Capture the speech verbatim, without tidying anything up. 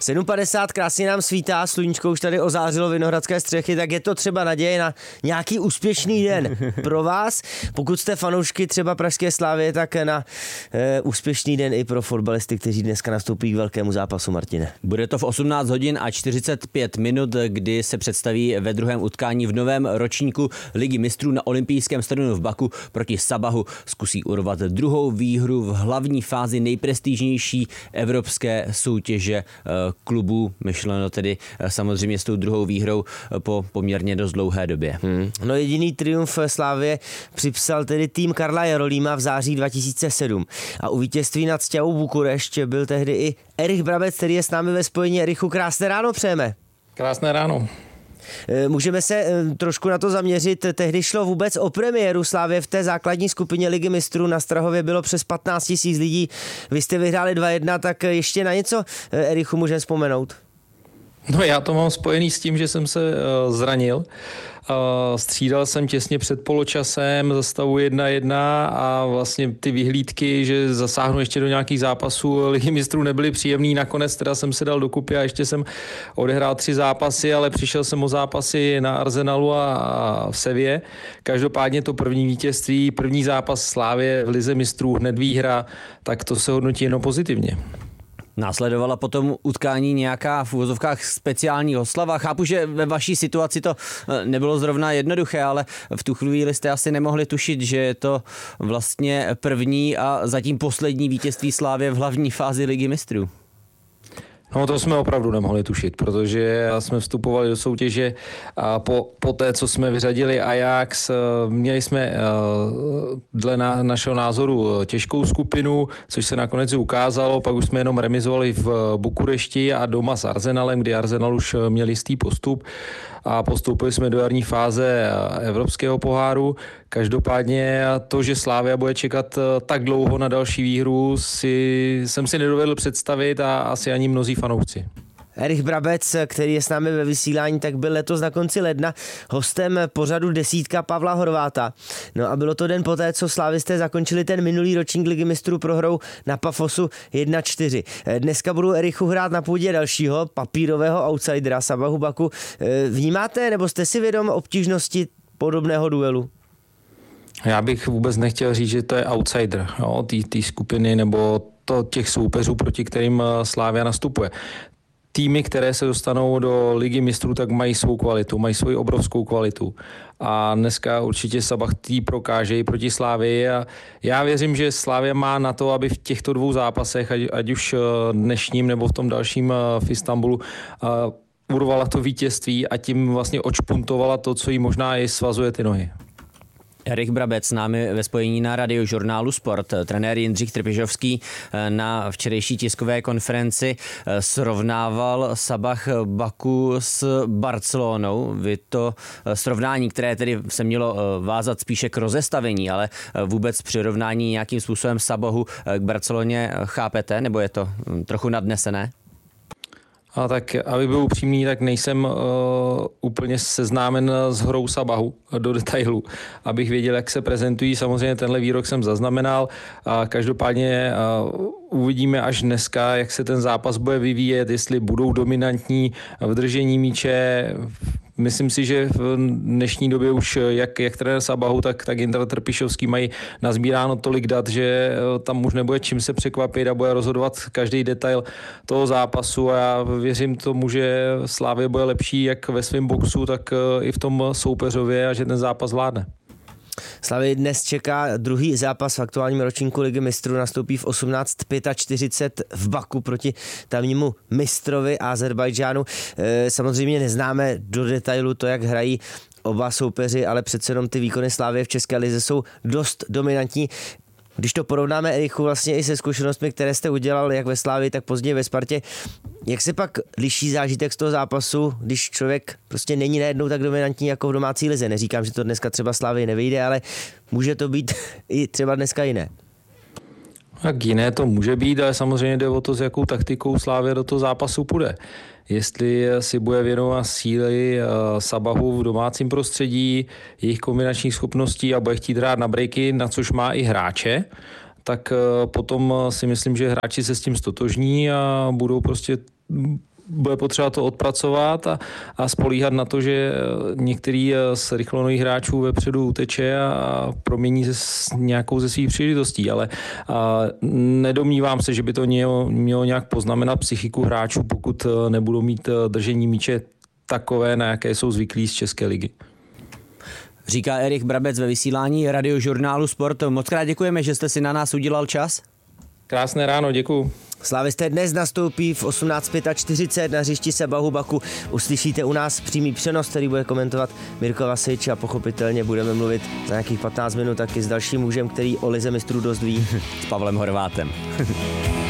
sedm padesát, krásně nám svítá, sluníčko už tady ozářilo Vinohradské střechy, tak je to třeba naděje na nějaký úspěšný den pro vás. Pokud jste fanoušky třeba pražské Slávie, tak na e, úspěšný den i pro fotbalisty, kteří dneska nastoupí k velkému zápasu, Martine. Bude to v osmnáct hodin a čtyřicet pět minut, kdy se představí ve druhém utkání v novém ročníku Ligy mistrů na olympijském stadionu v Baku proti Sabahu. Zkusí urvat druhou výhru v hlavní fázi nejprestižnější evropské soutěže klubů, myšleno tedy samozřejmě s tou druhou výhrou po poměrně dost dlouhé době. Hmm. No jediný triumf Slávie připsal tedy tým Karla Jarolíma v září dva tisíce sedm a u vítězství nad Stěvou Bukurešť byl tehdy i Erich Brabec, který je s námi ve spojení. Erichu, krásné ráno přejeme. Krásné ráno. Můžeme se trošku na to zaměřit. Tehdy šlo vůbec o premiéru Slávie v té základní skupině Ligy mistrů. Na Strahově bylo přes patnáct tisíc lidí. Vy jste vyhráli dva jedna, tak ještě na něco, Erichu, můžeme vzpomenout? No já to mám spojený s tím, že jsem se uh, zranil. Uh, střídal jsem těsně před poločasem za stavu jedna jedna a vlastně ty vyhlídky, že zasáhnu ještě do nějakých zápasů Ligy mistrů, nebyly příjemný. Nakonec teda jsem se dal dokupy a ještě jsem odehrál tři zápasy, ale přišel jsem o zápasy na Arsenalu a, a v Sevě. Každopádně to první vítězství, první zápas Slávie v Lize mistrů, hned výhra, tak to se hodnotí jenom pozitivně. Následovala potom utkání nějaká v uvozovkách speciální oslava. Chápu, že ve vaší situaci to nebylo zrovna jednoduché, ale v tu chvíli jste asi nemohli tušit, že je to vlastně první a zatím poslední vítězství Slávie v hlavní fázi Ligy mistrů. No to jsme opravdu nemohli tušit, protože jsme vstupovali do soutěže a po, po té, co jsme vyřadili Ajax, měli jsme dle na, našeho názoru těžkou skupinu, což se nakonec ukázalo, pak už jsme jenom remizovali v Bukurešti a doma s Arsenalem, kdy Arsenal už měl jistý postup a postoupili jsme do jarní fáze Evropského poháru. Každopádně to, že Slavia bude čekat tak dlouho na další výhru, si, jsem si nedovedl představit a asi ani mnozí fanoušci. Erich Brabec, který je s námi ve vysílání, tak byl letos na konci ledna hostem pořadu Desítka Pavla Horváta. No a bylo to den poté, co slávisté zakončili ten minulý ročník Ligy mistrů prohrou na Pafosu jedna čtyři. Dneska budu Erichu hrát na půdě dalšího papírového outsidera Sabahu Baku. Vnímáte nebo jste si vědom obtížnosti podobného duelu? Já bych vůbec nechtěl říct, že to je outsider té skupiny nebo to těch soupeřů, proti kterým Slavia nastupuje. Týmy, které se dostanou do Ligy mistrů, tak mají svou kvalitu, mají svoji obrovskou kvalitu. A dneska určitě Sabah tý prokáže proti Slávii a já věřím, že Slavia má na to, aby v těchto dvou zápasech, ať, ať už dnešním nebo v tom dalším v Istanbulu, urvala to vítězství a tím vlastně odšpuntovala to, co jí možná i svazuje ty nohy. Erich Brabec s námi ve spojení na Radiožurnálu Sport. Trenér Jindřich Trpišovský na včerejší tiskové konferenci srovnával Sabah Baku s Barcelonou. Vy to srovnání, které tedy se mělo vázat spíše k rozestavení, ale vůbec přirovnání nějakým způsobem Sabahu k Barceloně chápete, nebo je to trochu nadnesené? A tak, aby byl upřímný, tak nejsem uh, úplně seznámen s hrou Sabahu do detailu, abych věděl, jak se prezentují. Samozřejmě tenhle výrok jsem zaznamenal a každopádně uh, uvidíme až dneska, jak se ten zápas bude vyvíjet, jestli budou dominantní v držení míče. Myslím si, že v dnešní době už jak, jak trenér Sabahu, tak, tak Jindra Trpišovský mají nazbíráno tolik dat, že tam už nebude čím se překvapit a bude rozhodovat každý detail toho zápasu a já věřím tomu, že Slavia bude lepší jak ve svém boxu, tak i v tom soupeřově a že ten zápas zvládne. Slavii dnes čeká druhý zápas v aktuálním ročníku Ligy mistrů, nastoupí v osmnáct čtyřicet pět v Baku proti tamnímu mistrovi Azerbajdžánu. E, samozřejmě neznáme do detailu to, jak hrají oba soupeři, ale přece jenom ty výkony Slavie v České lize jsou dost dominantní. Když to porovnáme, Erichu, vlastně i se zkušenostmi, které jste udělal jak ve Slavii, tak později ve Spartě, jak se pak liší zážitek z toho zápasu, když člověk prostě není najednou tak dominantní jako v domácí lize? Neříkám, že to dneska třeba Slavii nevyjde, ale může to být i třeba dneska jiné. Tak jiné to může být, ale samozřejmě jde o to, s jakou taktikou Slavia do toho zápasu půjde. Jestli si bude věnovat síly Sabahu v domácím prostředí, jejich kombinačních schopností a bude chtít hrát na breaky, na což má i hráče, tak potom si myslím, že hráči se s tím stotožní a budou prostě bude potřeba to odpracovat a, a spolíhat na to, že některý z rychlonových hráčů vepředu uteče a promění se s nějakou ze svých příležitostí, ale a, nedomnívám se, že by to mělo, mělo nějak poznamenat psychiku hráčů, pokud nebudou mít držení míče takové, na jaké jsou zvyklí z České ligy. Říká Erich Brabec ve vysílání Radiožurnálu Sport. Moc krát děkujeme, že jste si na nás udělal čas. Krásné ráno, děkuju. Slávisté dnes nastoupí v osmnáct čtyřicet pět na hřišti Sabahu Baku. Uslyšíte u nás přímý přenos, který bude komentovat Mirko Vasič a pochopitelně budeme mluvit za nějakých patnáct minut taky s dalším mužem, který o lize mistrů dost ví. S Pavlem Horvátem.